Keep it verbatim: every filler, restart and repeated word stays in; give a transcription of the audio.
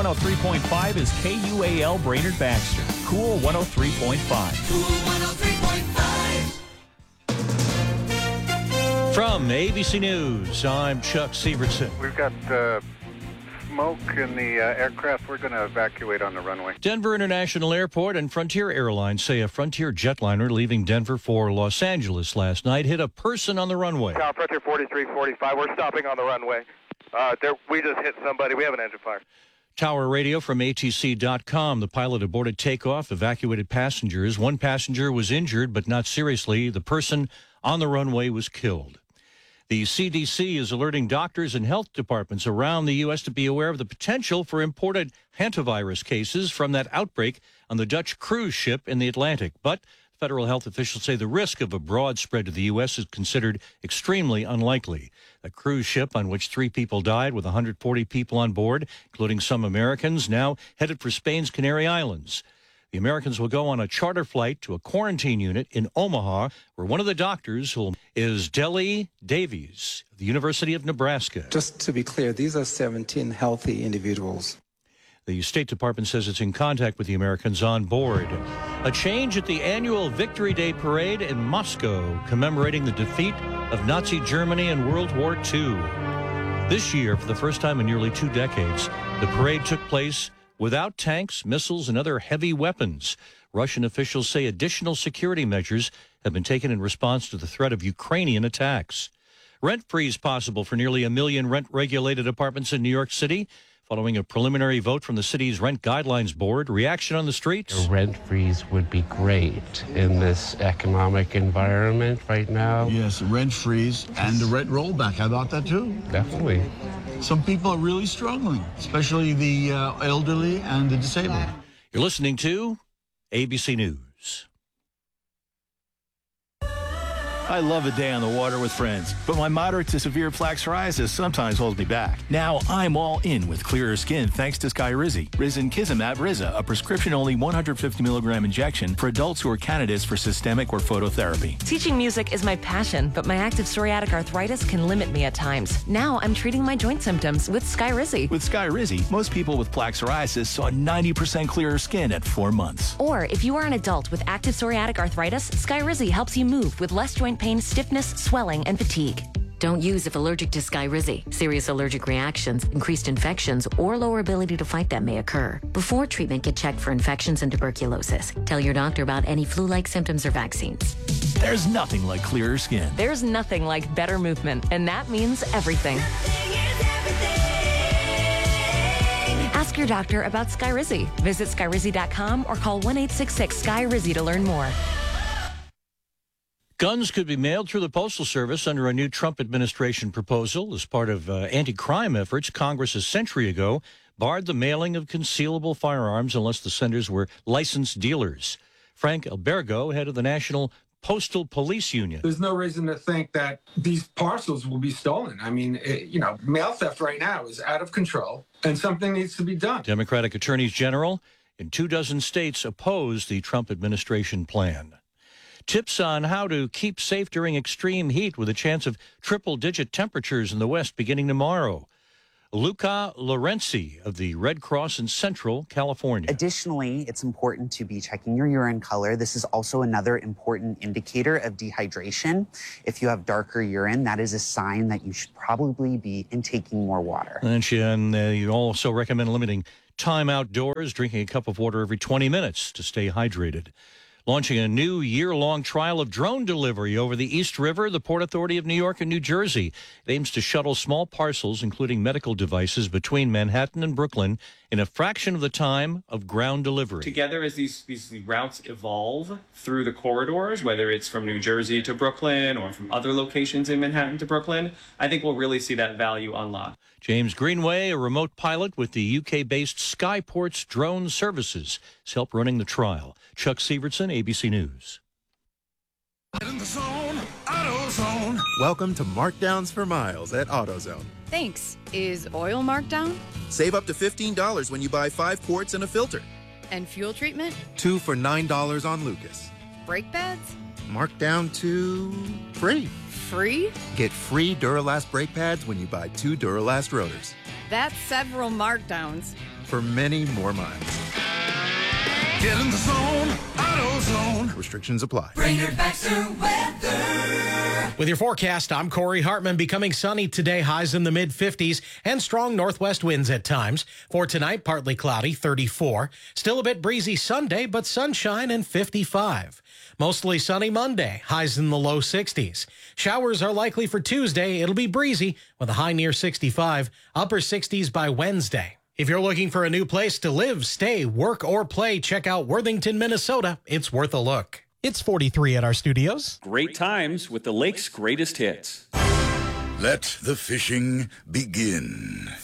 one oh three point five is K U A L Brainerd Baxter. Cool one oh three point five. Cool one oh three point five. From A B C News, I'm Chuck Severson. We've got uh, smoke in the uh, aircraft. We're going to evacuate on the runway. Denver International Airport and Frontier Airlines say a Frontier jetliner leaving Denver for Los Angeles last night hit a person on the runway. Tower Frontier forty-three forty-five. We're stopping on the runway. Uh, there, we just hit somebody. We have an engine fire. Tower radio from A T C dot com. The pilot aborted takeoff, evacuated passengers. One passenger was injured, but not seriously. The person on the runway was killed. The C D C is alerting doctors and health departments around the U S to be aware of the potential for imported hantavirus cases from that outbreak on the Dutch cruise ship in the Atlantic. But federal health officials say the risk of a broad spread to the U S is considered extremely unlikely. A cruise ship on which three people died with one hundred forty people on board, including some Americans, now headed for Spain's Canary Islands. The Americans will go on a charter flight to a quarantine unit in Omaha, where one of the doctors who is Deli Davies of the University of Nebraska. Just to be clear, these are seventeen healthy individuals. The State Department says it's in contact with the Americans on board. A change at the annual Victory Day parade in Moscow, commemorating the defeat of Nazi Germany in World War Two. This year, for the first time in nearly two decades, the parade took place without tanks, missiles, and other heavy weapons. Russian officials say additional security measures have been taken in response to the threat of Ukrainian attacks. Rent freeze possible for nearly a million rent-regulated apartments in New York City, following a preliminary vote from the city's Rent Guidelines Board. Reaction on the streets? A rent freeze would be great in this economic environment right now. Yes, a rent freeze and the rent rollback. I thought that too. Definitely. Some people are really struggling, especially the uh, elderly and the disabled. You're listening to A B C News. I love a day on the water with friends, but my moderate to severe plaque psoriasis sometimes holds me back. Now I'm all in with clearer skin thanks to Skyrizi. Risankizumab Riza, a prescription-only one hundred fifty milligram injection for adults who are candidates for systemic or phototherapy. Teaching music is my passion, but my active psoriatic arthritis can limit me at times. Now I'm treating my joint symptoms with Skyrizi. With Skyrizi, most people with plaque psoriasis saw ninety percent clearer skin at four months. Or if you are an adult with active psoriatic arthritis, Skyrizi helps you move with less joint pain, stiffness, swelling, and fatigue. Don't use if allergic to Skyrizi. Serious allergic reactions, increased infections, or lower ability to fight them may occur. Before treatment, get checked for infections and tuberculosis. Tell your doctor about any flu-like symptoms or vaccines. There's nothing like clearer skin. There's nothing like better movement, and that means everything. Ask your doctor about Skyrizi. Visit Skyrizi dot com or call one eight six six S K Y R I Z I to learn more. Guns could be mailed through the Postal Service under a new Trump administration proposal. As part of uh, anti-crime efforts, Congress a century ago barred the mailing of concealable firearms unless the senders were licensed dealers. Frank Albergo, head of the National Postal Police Union. There's no reason to think that these parcels will be stolen. I mean, it, you know, mail theft right now is out of control, and something needs to be done. Democratic attorneys general in two dozen states oppose the Trump administration plan. Tips on how to keep safe during extreme heat with a chance of triple-digit temperatures in the West beginning tomorrow. Luca Lorenzi of the Red Cross in Central California. Additionally, it's important to be checking your urine color. This is also another important indicator of dehydration. If you have darker urine, that is a sign that you should probably be intaking more water. And, she, and uh, you also recommend limiting time outdoors, drinking a cup of water every twenty minutes to stay hydrated. Launching a new year-long trial of drone delivery over the East River, the Port Authority of New York and New Jersey. It aims to shuttle small parcels, including medical devices, between Manhattan and Brooklyn in a fraction of the time of ground delivery. Together, as these, these routes evolve through the corridors, whether it's from New Jersey to Brooklyn or from other locations in Manhattan to Brooklyn, I think we'll really see that value unlocked. James Greenway, a remote pilot with the U K-based Skyports Drone Services, has helped running the trial. Chuck Severson, A B C News. In the zone, AutoZone. Welcome to Markdowns for Miles at AutoZone. Thanks. Is oil marked down? Save up to fifteen dollars when you buy five quarts and a filter. And fuel treatment? Two for nine dollars on Lucas. Brake pads? Marked down to free. Free? Get free Duralast brake pads when you buy two Duralast rotors. That's several markdowns. for many more miles. Get in the zone, AutoZone. Restrictions apply. Brainerd Baxter weather. With your forecast, I'm Corey Hartman. Becoming sunny today, highs in the mid fifties and strong northwest winds at times. For tonight, partly cloudy, thirty-four. Still a bit breezy Sunday, but sunshine and fifty-five. Mostly sunny Monday, highs in the low sixties. Showers are likely for Tuesday. It'll be breezy with a high near sixty-five, upper sixties by Wednesday. If you're looking for a new place to live, stay, work, or play, check out Worthington, Minnesota. It's worth a look. It's forty-three at our studios. Great times with the lake's greatest hits. Let the fishing begin.